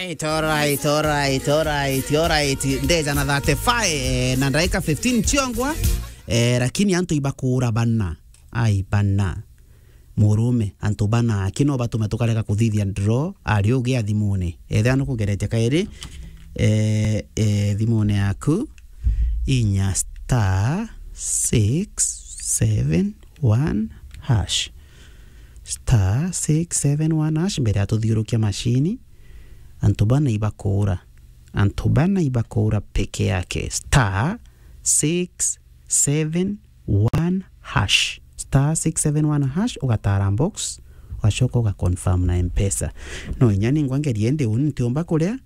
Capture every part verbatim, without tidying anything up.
Alright, alright, alright, alright, alright. Ndeja na thirty-five eh, na ndaika fifteen chiongwa eh, lakini antu ibakura bana. Ai bana. Murume antu bana kino batu metukareka kuthithia draw ari ugia thimune. Ethe anu kugerete kairi eh eh thimune yaku inya star six seven one hash. Star six seven one hash mbere atuthiurukia mashini. Antobana ibakora. Antobana ibakora peke yake. Star six seven one hash. Star six seven one hash ugatara box washoka uga confirm na M-Pesa. No inyani ngwangerie ndi unitiomba kuria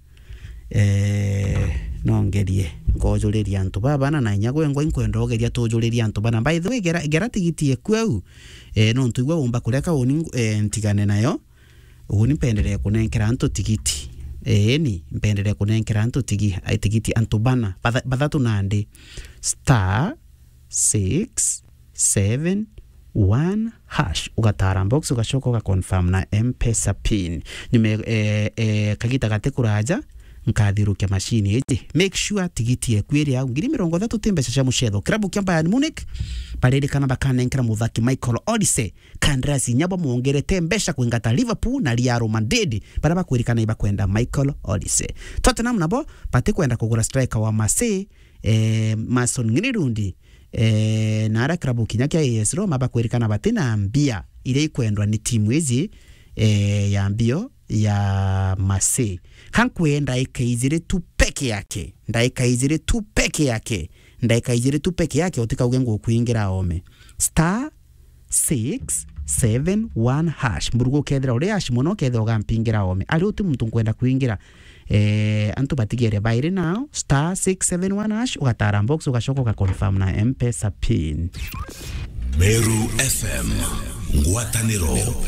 eh no ngerie ngojuliria antu babana na inyago ngo inkwenda ogeria tujuliria antu bana. By the way gera gera tigiti ekweu eh no ntuigwa umba kuria ka uni eh, ntigane nayo uni penderea kunenkera antu tigiti. Eh ni mpenderea kunenkera antu tigi tigiti antu bana bathatu nandi star six seven one hash ugatara box ugashoka uga confirm na M-Pesa pin nime eh, eh, kagita gate kuraja nkathirukia mashini eje. Make sure tigiti ekwiri ya ngiri mirongo thatu timbesha cia muchetho klabu kia Bayern Munich parede kana bakanenkera muthaki Michael Olise kandrasi nyabo muongerete mbesha kuingata Liverpool na Real Madrid bara bakwirikana iba kwenda Michael Olise. Tottenham nabo pate kwenda kugura striker wa Marseille eh, Mason Greenwood eh, na ara klabu kinya kia A S Roma bakwirikana batina mbia ile ikwendwa ni timu hizi eh, ya mbio ya Marseille. Hankwenda ikaizire tu peke yake. Ndaika izire tu peke yake. Ndaika izire tu peke yake utika ugengo kuingira ome. Star six seven one hash. Mburugo kedra ule hash mono kedra ugampingira ome. Ali uti mtu kwenda kuingira eh antu batigere bayire now star six seven one hash ugatara box ugashoka uga confirm na M-Pesa pin. Meru F M Ngwataniro.